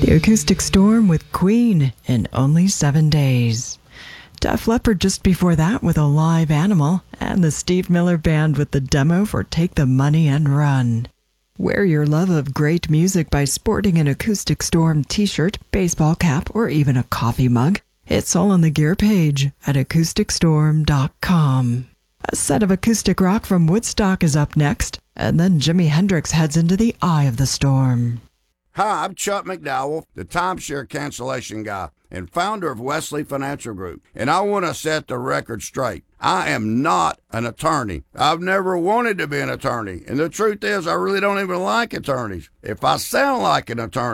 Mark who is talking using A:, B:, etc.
A: The Acoustic Storm with Queen in only 7 days. Def Leppard just before that with a live Animal, and the Steve Miller Band with the demo for Take the Money and Run. Wear your love of great music by sporting an Acoustic Storm t-shirt, baseball cap, or even a coffee mug. It's all on the gear page at acousticstorm.com. A set of acoustic rock from Woodstock is up next, and then Jimi Hendrix heads into the eye of the storm.
B: Hi, I'm Chuck McDowell, the timeshare cancellation guy and founder of Wesley Financial Group, and I want to set the record straight. I am not an attorney. I've never wanted to be an attorney, and the truth is I really don't even like attorneys. If I sound like an attorney,